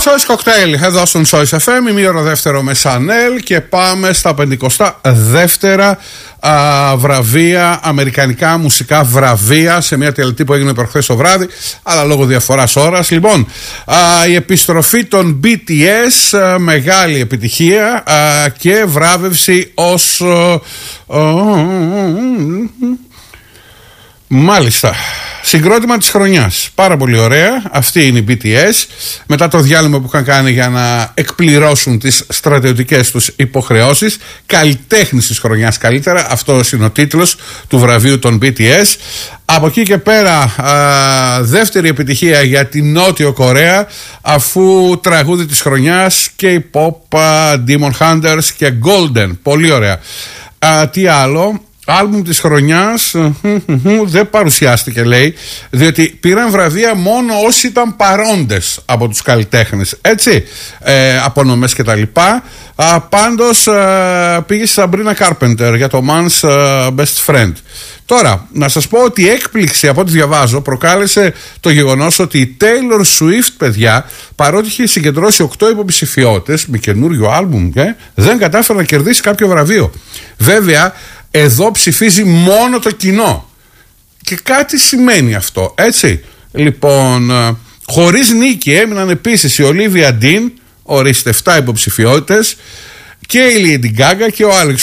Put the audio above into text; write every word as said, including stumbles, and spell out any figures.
Choice Cocktail εδώ στον Choice εφ εμ, ημίωρο δεύτερο με Chanel και πάμε στα πενηκοστά δεύτερα α, βραβεία, αμερικανικά μουσικά βραβεία σε μια τελετή που έγινε προχθές το βράδυ, αλλά λόγω διαφοράς ώρας. Λοιπόν, α, η επιστροφή των μπι τι ες, α, μεγάλη επιτυχία α, και βράβευση ως α, α, μάλιστα συγκρότημα της χρονιάς. Πάρα πολύ ωραία. Αυτή είναι η μπι τι ες. Μετά το διάλειμμα που είχαν κάνει για να εκπληρώσουν τις στρατιωτικές τους υποχρεώσεις, καλλιτέχνης της χρονιάς καλύτερα. Αυτός είναι ο τίτλος του βραβείου των μπι τι ες. Από εκεί και πέρα α, δεύτερη επιτυχία για την Νότιο Κορέα, αφού τραγούδι της χρονιάς K-pop, Demon Hunters και Golden. Πολύ ωραία. Α, τι άλλο? Άλμπουμ της χρονιάς δεν παρουσιάστηκε, λέει, διότι πήραν βραβεία μόνο όσοι ήταν παρόντες από τους καλλιτέχνες, έτσι, ε, απονομές και τα λοιπά. Α, πάντως α, πήγε στη Sabrina Carpenter για το Man's uh, Best Friend. Τώρα, να σας πω ότι η έκπληξη από ό,τι διαβάζω προκάλεσε το γεγονός ότι η Taylor Swift, παιδιά, παρότι είχε συγκεντρώσει οκτώ υποψηφιότητες με καινούριο άλμπουμ, ε, δεν κατάφερε να κερδίσει κάποιο βραβείο. Βέβαια, εδώ ψηφίζει μόνο το κοινό. Και κάτι σημαίνει αυτό, έτσι. Λοιπόν, χωρίς νίκη έμειναν επίσης η Olivia Dean, ορίστε επτά υποψηφιότητες, και η Lady Gaga και ο Alex